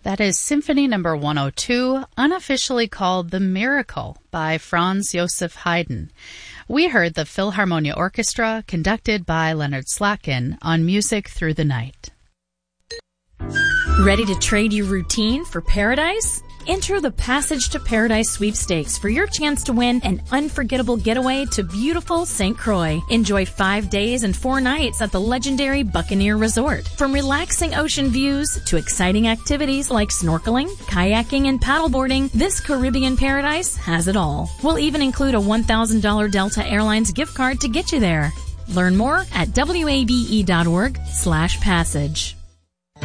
That is Symphony Number 102, unofficially called The Miracle by Franz Joseph Haydn. We heard the Philharmonia Orchestra, conducted by Leonard Slatkin, on Music Through the Night. Ready to trade your routine for paradise? Enter the Passage to Paradise sweepstakes for your chance to win an unforgettable getaway to beautiful St. Croix. Enjoy 5 days and 4 nights at the legendary Buccaneer Resort. From relaxing ocean views to exciting activities like snorkeling, kayaking, and paddleboarding, this Caribbean paradise has it all. We'll even include a $1,000 Delta Airlines gift card to get you there. Learn more at wabe.org/passage.